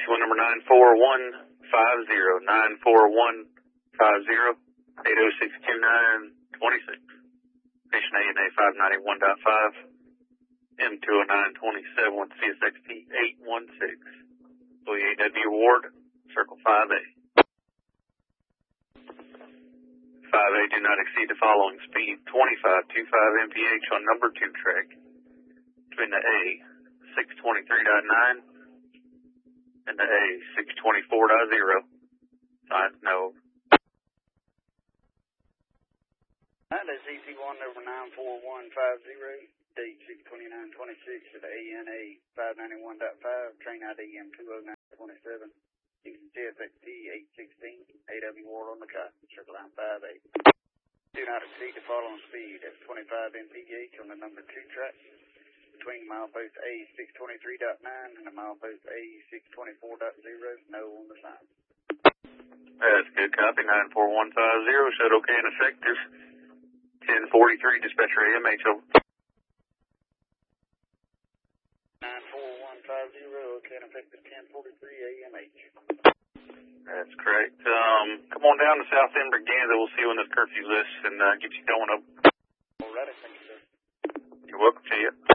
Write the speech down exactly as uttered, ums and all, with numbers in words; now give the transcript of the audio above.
one number nine four one five zero, nine four one five zero, eight oh six two nine two six. Station A N A five ninety-one point five, M two oh nine twenty-seven with C S X T eight one six. Louis A W Ward, Circle five A. five A, do not exceed the following speed, twenty-five point two five M P H on number two track. Between the A, six twenty-three point nine and the A, six twenty-four point zero. Signs no. That is E T one over nine four one five zero, date six twenty-nine twenty-six to the A N A five ninety-one point five, train I D M two oh nine twenty-seven, Houston C S X T eight sixteen, A W Ward on the cut, circle line five eight. Do not exceed the following speed at twenty-five M P H on the number two track, between milepost A six twenty-three point nine and the milepost A six twenty-four point zero, no on the sign. That's good copy, nine four one five zero, said okay and effective. ten forty-three, dispatcher A M H over. nine four one five zero, okay and effective ten forty-three A M H. That's correct. Um, come on down to South End, Braganza. We'll see you in this curfew list and uh, get you going up. All right, thank you, sir. You're welcome. See you.